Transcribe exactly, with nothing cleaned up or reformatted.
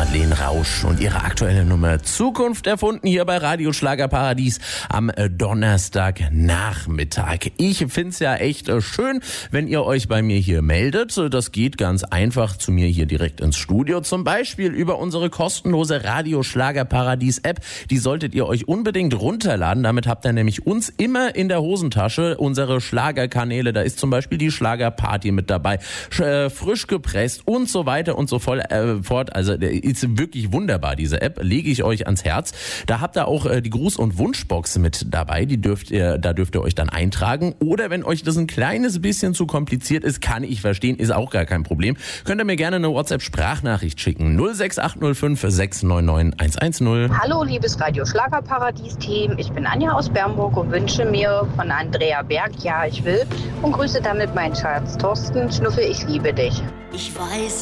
Madeleine Rausch und ihre aktuelle Nummer Zukunft erfunden hier bei Radio Schlagerparadies am Donnerstagnachmittag. Ich find's ja echt schön, wenn ihr euch bei mir hier meldet. Das geht ganz einfach zu mir hier direkt ins Studio. Zum Beispiel über unsere kostenlose Radio Schlagerparadies App. Die solltet ihr euch unbedingt runterladen. Damit habt ihr nämlich uns immer in der Hosentasche. Unsere Schlagerkanäle, da ist zum Beispiel die Schlagerparty mit dabei. Äh, frisch gepresst und so weiter und so voll, äh, fort. Also ist wirklich wunderbar, diese App. Lege ich euch ans Herz. Da habt ihr auch äh, die Gruß- und Wunschbox mit dabei. Die dürft ihr, da dürft ihr euch dann eintragen. Oder wenn euch das ein kleines bisschen zu kompliziert ist, kann ich verstehen, ist auch gar kein Problem. Könnt ihr mir gerne eine WhatsApp-Sprachnachricht schicken. null sechs acht null fünf sechs neun neun eins eins null. Hallo, liebes Radio Schlagerparadies-Team. Ich bin Anja aus Bernburg und wünsche mir von Andrea Berg, ja, ich will, und grüße damit meinen Schatz Thorsten. Schnuffe, ich liebe dich. Ich weiß